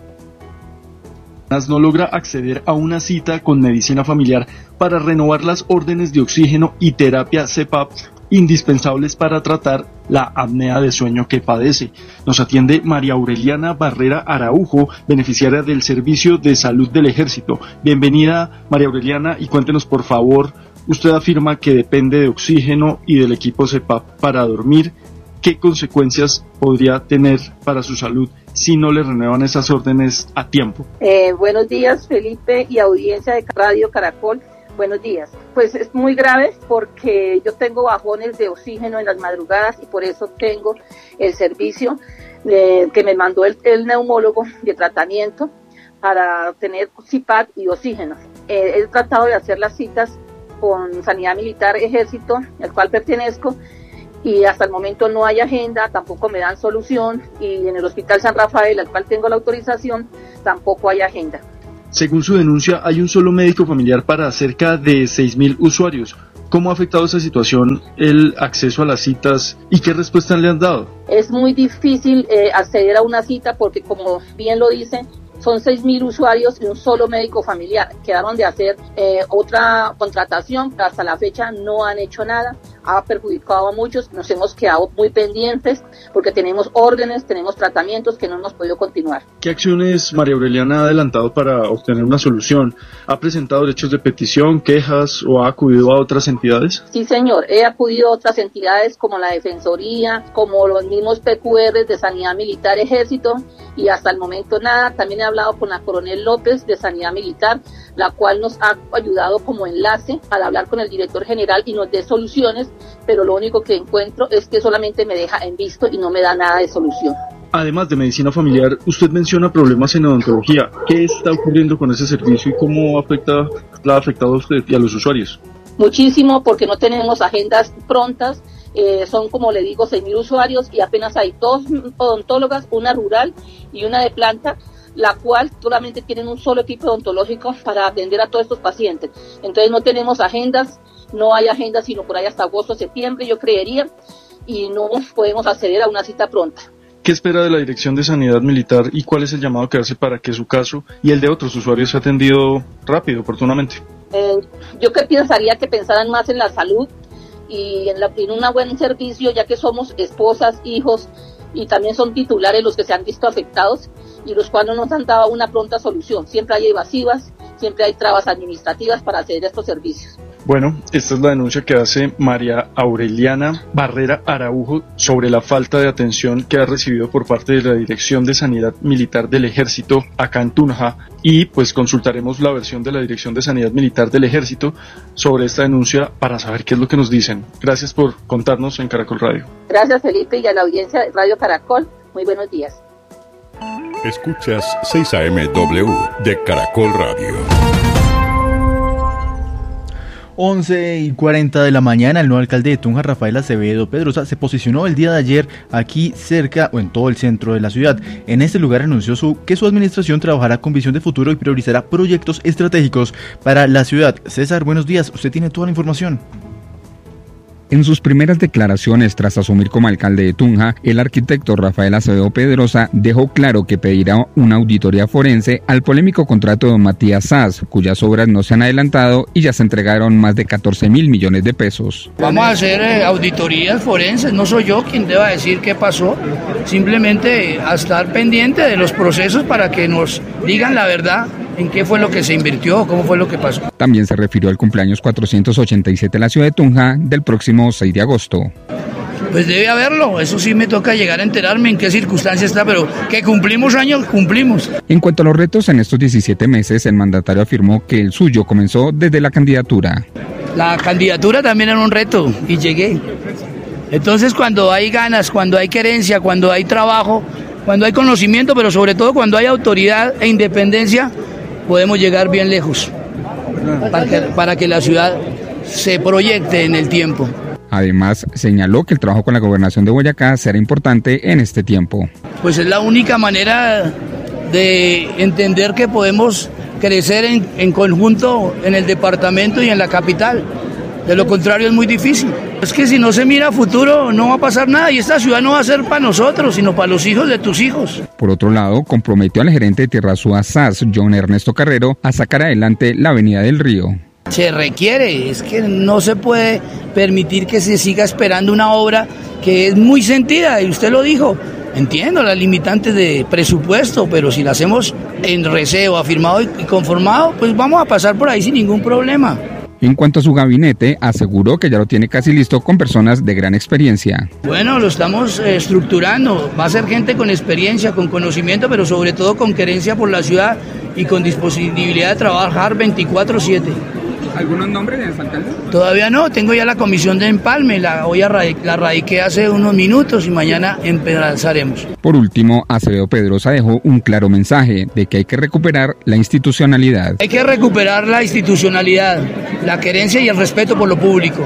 No logra acceder a una cita con medicina familiar para renovar las órdenes de oxígeno y terapia CPAP indispensables para tratar la apnea de sueño que padece. Nos atiende María Aureliana Barrera Araujo, beneficiaria del Servicio de Salud del Ejército. Bienvenida, María Aureliana, y cuéntenos por favor, usted afirma que depende de oxígeno y del equipo CPAP para dormir. ¿Qué consecuencias podría tener para su salud si no le renuevan esas órdenes a tiempo? Buenos días, Felipe y audiencia de Radio Caracol. Buenos días. Pues es muy grave porque yo tengo bajones de oxígeno en las madrugadas y por eso tengo el servicio que me mandó el neumólogo de tratamiento para tener CPAP y oxígeno. He tratado de hacer las citas con Sanidad Militar Ejército, al cual pertenezco, y hasta el momento no hay agenda, tampoco me dan solución, y en el Hospital San Rafael, al cual tengo la autorización, tampoco hay agenda. Según su denuncia, hay un solo médico familiar para cerca de 6.000 usuarios. ¿Cómo ha afectado esta situación el acceso a las citas y qué respuesta le han dado? Es muy difícil acceder a una cita porque, como bien lo dicen, son 6.000 usuarios y un solo médico familiar. Quedaron de hacer otra contratación, pero hasta la fecha no han hecho nada. Ha perjudicado a muchos, nos hemos quedado muy pendientes porque tenemos órdenes, tenemos tratamientos que no hemos podido continuar. ¿Qué acciones María Aureliana ha adelantado para obtener una solución? ¿Ha presentado derechos de petición, quejas o ha acudido a otras entidades? Sí, señor, he acudido a otras entidades como la Defensoría, como los mismos PQR de Sanidad Militar Ejército, y hasta el momento nada. También he hablado con la Coronel López de Sanidad Militar, la cual nos ha ayudado como enlace para hablar con el director general y nos dé soluciones, pero lo único que encuentro es que solamente me deja en visto y no me da nada de solución. Además de medicina familiar, usted menciona problemas en odontología. ¿Qué está ocurriendo con ese servicio y cómo la ha afectado a usted y a los usuarios? Muchísimo, porque no tenemos agendas prontas. Son, como le digo, 6.000 usuarios y apenas hay 2 odontólogas, una rural y una de planta, la cual solamente tienen un solo equipo odontológico para atender a todos estos pacientes. Entonces no tenemos agendas, no hay agendas sino por ahí hasta agosto, septiembre, yo creería, y no podemos acceder a una cita pronta. ¿Qué espera de la Dirección de Sanidad Militar y cuál es el llamado que hace para que su caso y el de otros usuarios sea atendido rápido, oportunamente? Yo pensaría que pensaran más en la salud y en un buen servicio, ya que somos esposas, hijos, y también son titulares los que se han visto afectados y los cuales no nos han dado una pronta solución. Siempre hay evasivas, siempre hay trabas administrativas para acceder a estos servicios. Bueno, esta es la denuncia que hace María Aureliana Barrera Araujo sobre la falta de atención que ha recibido por parte de la Dirección de Sanidad Militar del Ejército acá en Tunja, y pues consultaremos la versión de la Dirección de Sanidad Militar del Ejército sobre esta denuncia para saber qué es lo que nos dicen. Gracias por contarnos en Caracol Radio. Gracias, Felipe, y a la audiencia de Radio Caracol. Muy buenos días. Escuchas 6 AM/W de Caracol Radio. 11:40 de la mañana, el nuevo alcalde de Tunja, Rafael Acevedo Pedrosa, se posicionó el día de ayer aquí cerca o en todo el centro de la ciudad. En este lugar anunció que su administración trabajará con visión de futuro y priorizará proyectos estratégicos para la ciudad. César, buenos días, usted tiene toda la información. En sus primeras declaraciones tras asumir como alcalde de Tunja, el arquitecto Rafael Acevedo Pedrosa dejó claro que pedirá una auditoría forense al polémico contrato de Matías Sass, cuyas obras no se han adelantado y ya se entregaron más de 14.000 millones de pesos. Vamos a hacer auditorías forenses, no soy yo quien deba decir qué pasó, simplemente a estar pendiente de los procesos para que nos digan la verdad. ¿En qué fue lo que se invirtió? ¿Cómo fue lo que pasó? También se refirió al cumpleaños 487 de la ciudad de Tunja del próximo 6 de agosto. Pues debe haberlo, eso sí me toca llegar a enterarme en qué circunstancia está, pero que cumplimos años, cumplimos. En cuanto a los retos en estos 17 meses, el mandatario afirmó que el suyo comenzó desde la candidatura. La candidatura también era un reto y llegué. Entonces cuando hay ganas, cuando hay querencia, cuando hay trabajo, cuando hay conocimiento, pero sobre todo cuando hay autoridad e independencia, podemos llegar bien lejos para que la ciudad se proyecte en el tiempo. Además, señaló que el trabajo con la gobernación de Boyacá será importante en este tiempo. Pues es la única manera de entender que podemos crecer en conjunto en el departamento y en la capital. De lo contrario es muy difícil. Es que si no se mira a futuro no va a pasar nada y esta ciudad no va a ser para nosotros, sino para los hijos de tus hijos. Por otro lado, comprometió al gerente de Tierrasúa SAS, John Ernesto Carrero, a sacar adelante la Avenida del Río. Se requiere, es que no se puede permitir que se siga esperando una obra que es muy sentida y usted lo dijo. Entiendo las limitantes de presupuesto, pero si la hacemos en receo, afirmado y conformado, pues vamos a pasar por ahí sin ningún problema. En cuanto a su gabinete, aseguró que ya lo tiene casi listo con personas de gran experiencia. Bueno, lo estamos estructurando. Va a ser gente con experiencia, con conocimiento, pero sobre todo con querencia por la ciudad y con disponibilidad de trabajar 24/7. algunos nombres, alcalde? Todavía no, tengo ya la comisión de empalme, la radiqué hace unos minutos y mañana empezaremos. Por último, Acevedo Pedrosa dejó un claro mensaje de que hay que recuperar la institucionalidad. Hay que recuperar la institucionalidad, la querencia y el respeto por lo público.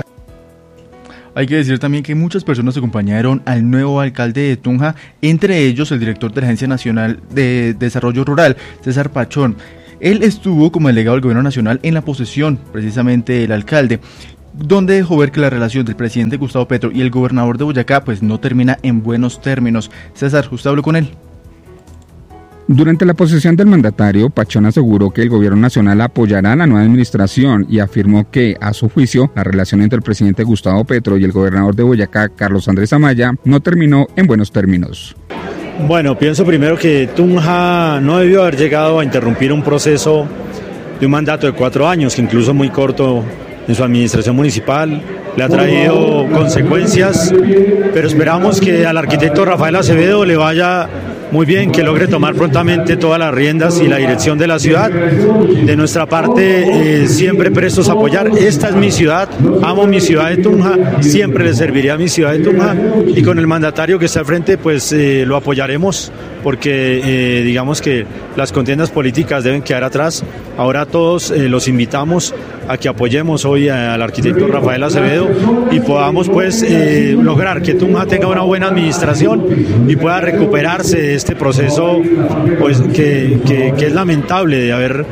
Hay que decir también que muchas personas acompañaron al nuevo alcalde de Tunja, entre ellos el director de la Agencia Nacional de Desarrollo Rural, César Pachón. Él estuvo como delegado del Gobierno Nacional en la posesión, precisamente del alcalde, donde dejó ver que la relación del presidente Gustavo Petro y el gobernador de Boyacá pues no termina en buenos términos. César, ¿usted habló con él? Durante la posesión del mandatario, Pachón aseguró que el gobierno nacional apoyará a la nueva administración y afirmó que, a su juicio, la relación entre el presidente Gustavo Petro y el gobernador de Boyacá, Carlos Andrés Amaya, no terminó en buenos términos. Bueno, pienso primero que Tunja no debió haber llegado a interrumpir un proceso de un mandato de 4 años, que incluso muy corto en su administración municipal, le ha traído consecuencias, pero esperamos que al arquitecto Rafael Acevedo le vaya muy bien, que logre tomar prontamente todas las riendas y la dirección de la ciudad. De nuestra parte, siempre prestos a apoyar. Esta es mi ciudad, amo mi ciudad de Tunja, siempre le serviré a mi ciudad de Tunja, y con el mandatario que está al frente, pues lo apoyaremos, porque digamos que las contiendas políticas deben quedar atrás. Ahora todos los invitamos a que apoyemos hoy al arquitecto Rafael Acevedo y podamos pues lograr que Tunja tenga una buena administración y pueda recuperarse de este proceso pues que es lamentable de haber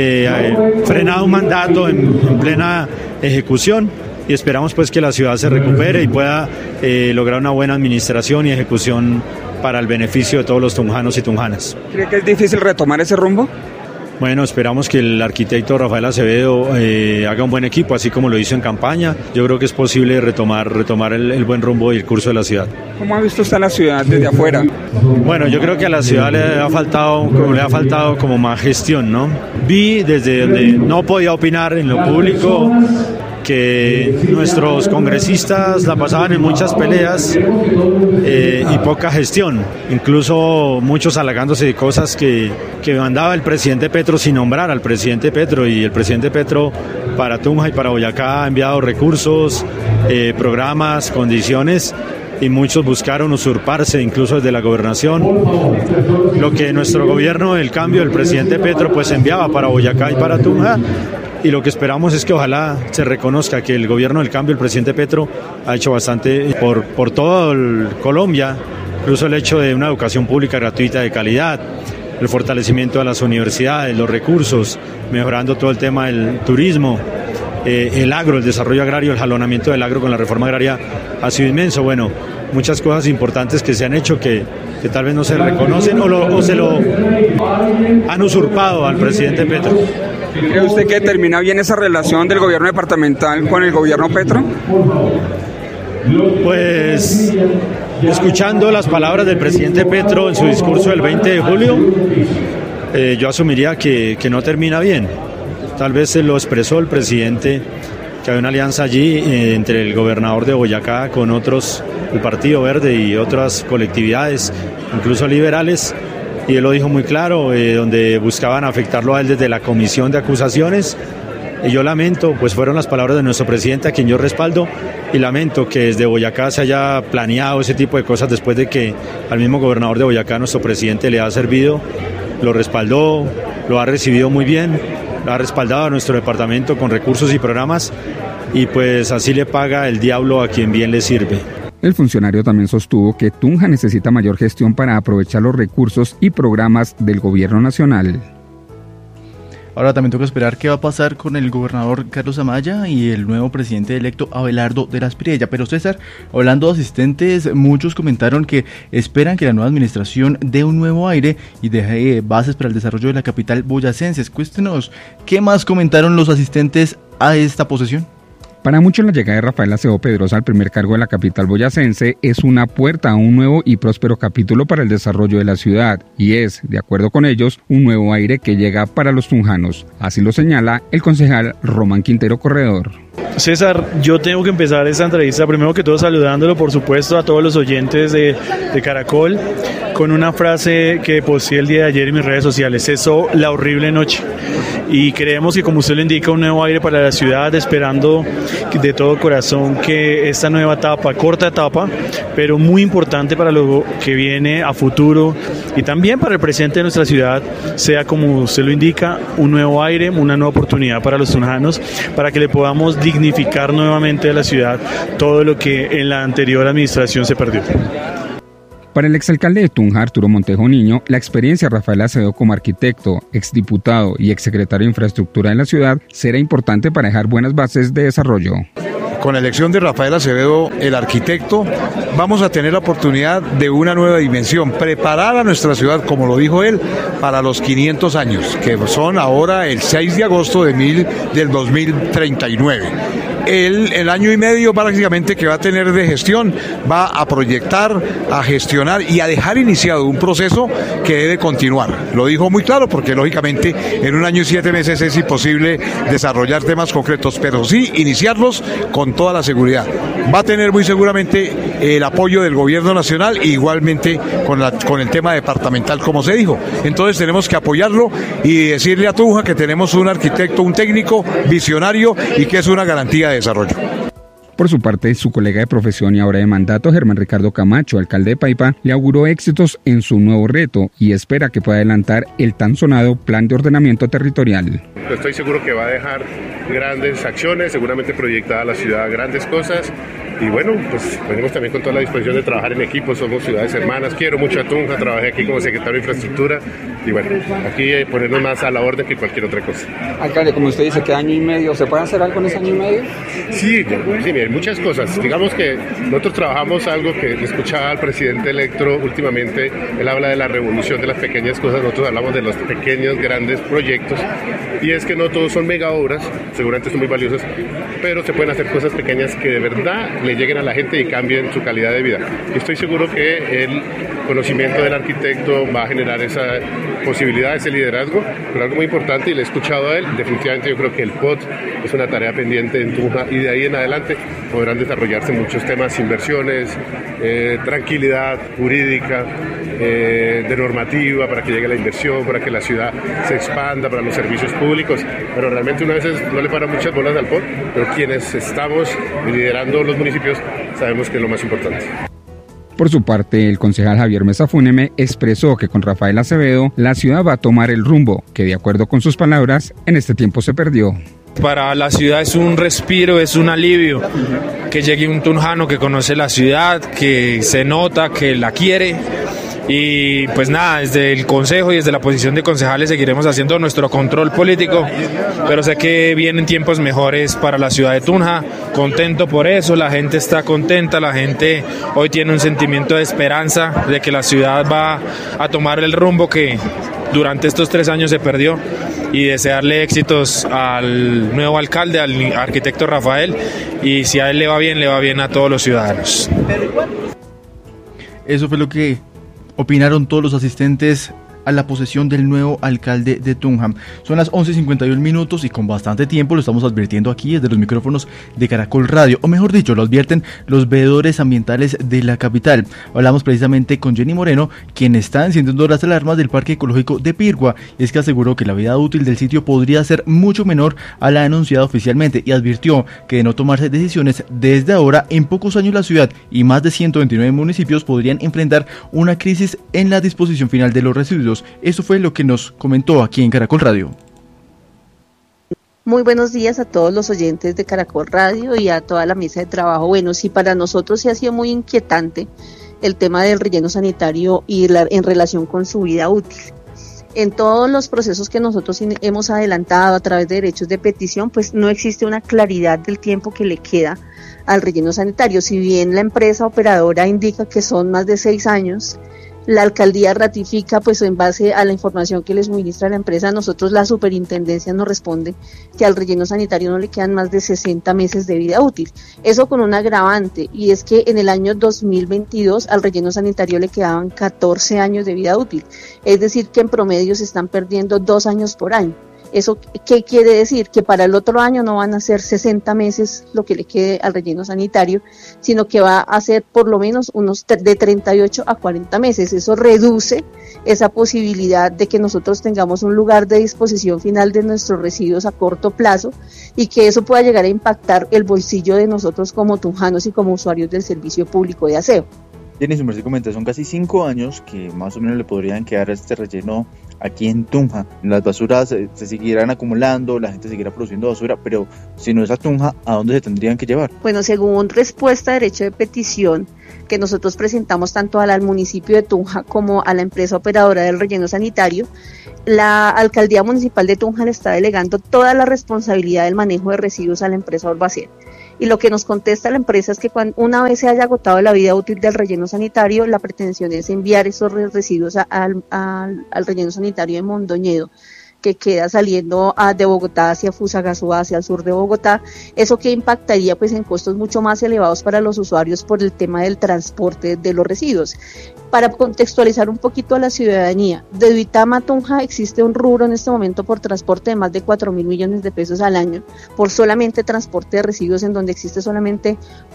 frenado un mandato en plena ejecución, y esperamos pues que la ciudad se recupere y pueda lograr una buena administración y ejecución para el beneficio de todos los tunjanos y tunjanas. ¿Cree que es difícil retomar ese rumbo? Bueno, esperamos que el arquitecto Rafael Acevedo haga un buen equipo, así como lo hizo en campaña. Yo creo que es posible retomar el buen rumbo y el curso de la ciudad. ¿Cómo ha visto usted la ciudad desde afuera? Bueno, yo creo que a la ciudad le ha faltado como más gestión, ¿no? Vi desde donde no podía opinar en lo público que nuestros congresistas la pasaban en muchas peleas y poca gestión, incluso muchos halagándose de cosas que mandaba el presidente Petro sin nombrar al presidente Petro, y el presidente Petro para Tunja y para Boyacá ha enviado recursos, programas, condiciones, y muchos buscaron usurparse incluso desde la gobernación lo que nuestro gobierno, el cambio del presidente Petro, pues enviaba para Boyacá y para Tunja. Y lo que esperamos es que ojalá se reconozca que el gobierno del cambio, el presidente Petro, ha hecho bastante por todo Colombia, incluso el hecho de una educación pública gratuita de calidad, el fortalecimiento de las universidades, los recursos, mejorando todo el tema del turismo, el agro, el desarrollo agrario, el jalonamiento del agro con la reforma agraria ha sido inmenso. Bueno, muchas cosas importantes que se han hecho que tal vez no se reconocen o se lo han usurpado al presidente Petro. ¿Cree usted que termina bien esa relación del gobierno departamental con el gobierno Petro? Pues escuchando las palabras del presidente Petro en su discurso del 20 de julio, yo asumiría que no termina bien. Tal vez se lo expresó el presidente, que hay una alianza allí entre el gobernador de Boyacá con otros, el Partido Verde y otras colectividades, incluso liberales, y él lo dijo muy claro, donde buscaban afectarlo a él desde la comisión de acusaciones. Y yo lamento, pues fueron las palabras de nuestro presidente, a quien yo respaldo, y lamento que desde Boyacá se haya planeado ese tipo de cosas después de que al mismo gobernador de Boyacá, nuestro presidente, le ha servido, lo respaldó, lo ha recibido muy bien, lo ha respaldado a nuestro departamento con recursos y programas, y pues así le paga el diablo a quien bien le sirve. El funcionario también sostuvo que Tunja necesita mayor gestión para aprovechar los recursos y programas del gobierno nacional. Ahora también toca esperar qué va a pasar con el gobernador Carlos Amaya y el nuevo presidente electo Abelardo de las Priella. Pero César, hablando de asistentes, muchos comentaron que esperan que la nueva administración dé un nuevo aire y deje bases para el desarrollo de la capital boyacense. Cuéntenos, ¿qué más comentaron los asistentes a esta posesión? Para muchos, la llegada de Rafael Acevedo Pedrosa al primer cargo de la capital boyacense es una puerta a un nuevo y próspero capítulo para el desarrollo de la ciudad, y es, de acuerdo con ellos, un nuevo aire que llega para los tunjanos. Así lo señala el concejal Román Quintero Corredor. César, yo tengo que empezar esta entrevista primero que todo saludándolo, por supuesto, a todos los oyentes de Caracol, con una frase que posteé el día de ayer en mis redes sociales: cesó la horrible noche. y creemos que, como usted lo indica, un nuevo aire para la ciudad, esperando de todo corazón que esta nueva etapa, corta etapa, pero muy importante para lo que viene a futuro y también para el presente de nuestra ciudad, sea, como usted lo indica, un nuevo aire, una nueva oportunidad para los tunjanos, para que le podamos dignificar nuevamente a la ciudad todo lo que en la anterior administración se perdió. Para el exalcalde de Tunja, Arturo Montejo Niño, la experiencia de Rafael Acevedo como arquitecto, exdiputado y exsecretario de Infraestructura de la ciudad será importante para dejar buenas bases de desarrollo. Con la elección de Rafael Acevedo, el arquitecto, vamos a tener la oportunidad de una nueva dimensión, preparar a nuestra ciudad, como lo dijo él, para los 500 años, que son ahora el 6 de agosto del 2039. El año y medio prácticamente que va a tener de gestión va a proyectar, a gestionar y a dejar iniciado un proceso que debe continuar. Lo dijo muy claro porque lógicamente en un año y 7 meses es imposible desarrollar temas concretos, pero sí iniciarlos con toda la seguridad. Va a tener muy seguramente el apoyo del gobierno nacional e igualmente con el tema departamental, como se dijo. Entonces tenemos que apoyarlo y decirle a Tunja que tenemos un arquitecto, un técnico visionario y que es una garantía de desarrollo. Por su parte, su colega de profesión y ahora de mandato, Germán Ricardo Camacho, alcalde de Paipa, le auguró éxitos en su nuevo reto y espera que pueda adelantar el tan sonado Plan de Ordenamiento Territorial. Estoy seguro que va a dejar grandes acciones, seguramente proyectada a la ciudad grandes cosas. Y bueno, pues venimos también con toda la disposición de trabajar en equipo, somos ciudades hermanas, quiero mucho a Tunja, trabajé aquí como secretario de Infraestructura y bueno, aquí ponernos más a la orden que cualquier otra cosa. Alcalde, como usted dice, que año y medio, ¿se puede hacer algo en ese año y medio? Sí, hay muchas cosas. Digamos que nosotros trabajamos algo que escuchaba al presidente electo últimamente, él habla de la revolución de las pequeñas cosas, nosotros hablamos de los pequeños, grandes proyectos y es que no todos son mega obras, seguramente son muy valiosas, pero se pueden hacer cosas pequeñas que de verdad le lleguen a la gente y cambien su calidad de vida. Y estoy seguro que el conocimiento del arquitecto va a generar esa posibilidad, ese liderazgo, pero algo muy importante, y le he escuchado a él, definitivamente yo creo que el POT es una tarea pendiente en Tunja y de ahí en adelante podrán desarrollarse muchos temas, inversiones, tranquilidad jurídica, de normativa para que llegue la inversión, para que la ciudad se expanda, para los servicios públicos, pero realmente una vez no le para muchas bolas al POT, pero quienes estamos liderando los municipios sabemos que es lo más importante. Por su parte, el concejal Javier Mesa Fúneme expresó que con Rafael Acevedo la ciudad va a tomar el rumbo que, de acuerdo con sus palabras, en este tiempo se perdió. Para la ciudad es un respiro, es un alivio que llegue un tunjano que conoce la ciudad, que se nota, que la quiere. Y pues nada, desde el consejo y desde la posición de concejales seguiremos haciendo nuestro control político, pero sé que vienen tiempos mejores para la ciudad de Tunja, contento por eso, la gente está contenta, la gente hoy tiene un sentimiento de esperanza de que la ciudad va a tomar el rumbo que durante estos 3 años se perdió, y desearle éxitos al nuevo alcalde, al arquitecto Rafael, y si a él le va bien a todos los ciudadanos. Eso fue lo que opinaron todos los asistentes a la posesión del nuevo alcalde de Tunja. Son las 11:51 y con bastante tiempo lo estamos advirtiendo aquí desde los micrófonos de Caracol Radio, o mejor dicho, lo advierten los veedores ambientales de la capital. Hablamos precisamente con Jenny Moreno, quien está encendiendo las alarmas del Parque Ecológico de Pirgua, y es que aseguró que la vida útil del sitio podría ser mucho menor a la anunciada oficialmente, y advirtió que de no tomarse decisiones desde ahora, en pocos años la ciudad y más de 129 municipios podrían enfrentar una crisis en la disposición final de los residuos. Eso fue lo que nos comentó aquí en Caracol Radio. Muy buenos días a todos los oyentes de Caracol Radio y a toda la mesa de trabajo. Bueno, sí, para nosotros sí ha sido muy inquietante el tema del relleno sanitario y en relación con su vida útil. En todos los procesos que nosotros hemos adelantado a través de derechos de petición, pues no existe una claridad del tiempo que le queda al relleno sanitario. Si bien la empresa operadora indica que son más de 6 años, la alcaldía ratifica, pues en base a la información que les suministra la empresa, nosotros la superintendencia nos responde que al relleno sanitario no le quedan más de 60 meses de vida útil. Eso con un agravante, y es que en el año 2022 al relleno sanitario le quedaban 14 años de vida útil. Es decir, que en promedio se están perdiendo 2 años por año. ¿Eso qué quiere decir? Que para el otro año no van a ser 60 meses lo que le quede al relleno sanitario, sino que va a ser por lo menos unos de 38 a 40 meses. Eso reduce esa posibilidad de que nosotros tengamos un lugar de disposición final de nuestros residuos a corto plazo y que eso pueda llegar a impactar el bolsillo de nosotros como tunjanos y como usuarios del servicio público de aseo. Jenny, su merced comenta, son casi 5 años que más o menos le podrían quedar a este relleno aquí en Tunja. Las basuras se seguirán acumulando, la gente seguirá produciendo basura, pero si no es a Tunja, ¿a dónde se tendrían que llevar? Bueno, según respuesta de derecho de petición que nosotros presentamos tanto al municipio de Tunja como a la empresa operadora del relleno sanitario, la Alcaldía Municipal de Tunja le está delegando toda la responsabilidad del manejo de residuos a la empresa Urbacén. Y lo que nos contesta la empresa es que una vez se haya agotado la vida útil del relleno sanitario, la pretensión es enviar esos residuos al relleno sanitario de Mondoñedo, que queda saliendo de Bogotá hacia Fusagasugá, hacia el sur de Bogotá. Eso que impactaría pues en costos mucho más elevados para los usuarios por el tema del transporte de los residuos. Para contextualizar un poquito a la ciudadanía, de Duitama a Tunja existe un rubro en este momento por transporte de más de 4.000 millones de pesos al año, por solamente transporte de residuos, en donde existe solamente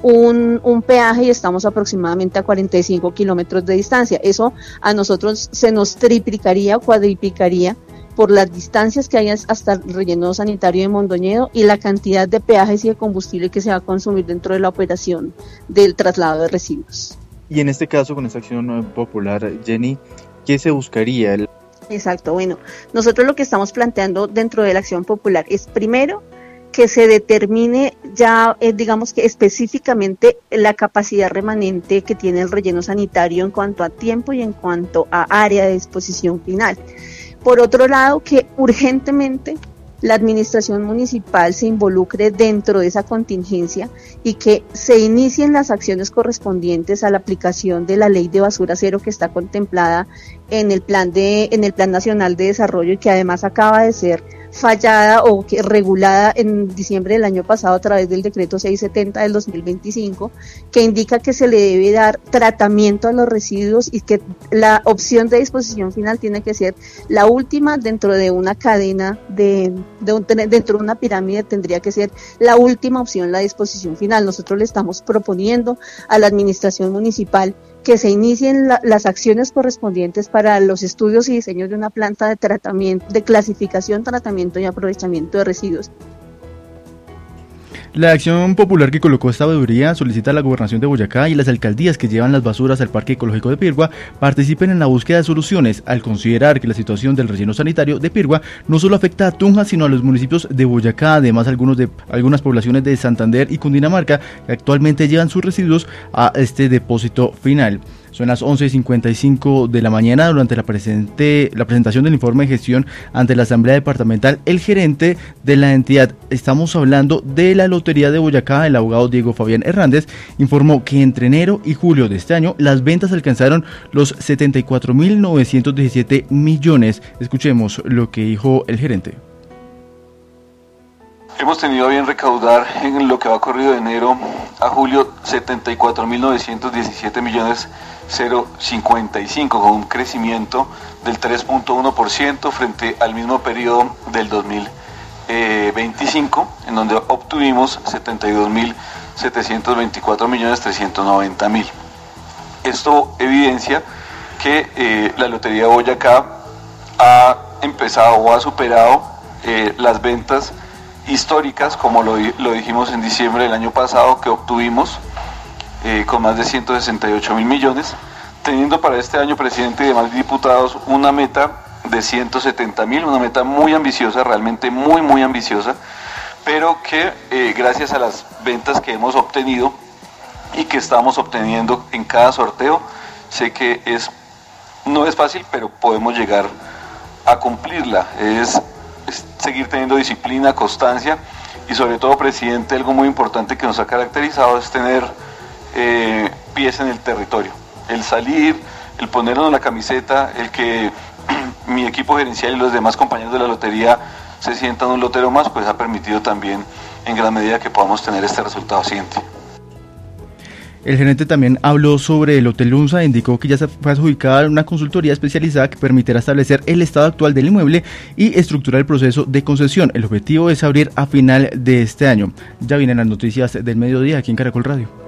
un peaje y estamos aproximadamente a 45 kilómetros de distancia. Eso a nosotros se nos triplicaría o cuadriplicaría por las distancias que hay hasta el relleno sanitario de Mondoñedo y la cantidad de peajes y de combustible que se va a consumir dentro de la operación del traslado de residuos. Y en este caso, con esta acción popular, Jenny, ¿qué se buscaría? Exacto, bueno, nosotros lo que estamos planteando dentro de la acción popular es primero que se determine ya, digamos que específicamente la capacidad remanente que tiene el relleno sanitario en cuanto a tiempo y en cuanto a área de disposición final. Por otro lado, que urgentemente la administración municipal se involucre dentro de esa contingencia y que se inicien las acciones correspondientes a la aplicación de la ley de basura cero que está contemplada en el plan nacional de desarrollo y que además acaba de ser fallada o que regulada en diciembre del año pasado a través del decreto 670 del 2025, que indica que se le debe dar tratamiento a los residuos y que la opción de disposición final tiene que ser la última dentro de una cadena, dentro de una pirámide tendría que ser la última opción, la disposición final. Nosotros le estamos proponiendo a la administración municipal que se inicien las acciones correspondientes para los estudios y diseños de una planta de tratamiento, de clasificación, tratamiento y aprovechamiento de residuos. La acción popular que colocó esta veeduría solicita a la Gobernación de Boyacá y las alcaldías que llevan las basuras al Parque Ecológico de Pirgua participen en la búsqueda de soluciones, al considerar que la situación del relleno sanitario de Pirgua no solo afecta a Tunja, sino a los municipios de Boyacá, además algunas poblaciones de Santander y Cundinamarca que actualmente llevan sus residuos a este depósito final. Son las 11:55 de la mañana. Durante la presentación del informe de gestión ante la Asamblea Departamental, el gerente de la entidad, estamos hablando de la Lotería de Boyacá, el abogado Diego Fabián Hernández, informó que entre enero y julio de este año las ventas alcanzaron los 74.917 millones. Escuchemos lo que dijo el gerente. Hemos tenido a bien recaudar en lo que va corrido de enero a julio 74.917 millones 055, con un crecimiento del 3.1% frente al mismo periodo del 2025, en donde obtuvimos 72.724 millones 390 mil. Esto evidencia que la Lotería de Boyacá ha empezado o ha superado las ventas históricas, como lo dijimos en diciembre del año pasado, que obtuvimos con más de 168 mil millones, teniendo para este año, presidente y demás diputados, una meta de 170 mil, una meta muy ambiciosa, realmente muy ambiciosa, pero que gracias a las ventas que hemos obtenido y que estamos obteniendo en cada sorteo, sé que no es fácil, pero podemos llegar a cumplirla. Es seguir teniendo disciplina, constancia y sobre todo, presidente, algo muy importante que nos ha caracterizado es tener pies en el territorio, el salir, el ponernos la camiseta, el que mi equipo gerencial y los demás compañeros de la lotería se sientan un lotero más, pues ha permitido también en gran medida que podamos tener este resultado siguiente. El gerente también habló sobre el Hotel Lunza e indicó que ya se fue adjudicada una consultoría especializada que permitirá establecer el estado actual del inmueble y estructurar el proceso de concesión. El objetivo es abrir a final de este año. Ya vienen las noticias del mediodía aquí en Caracol Radio.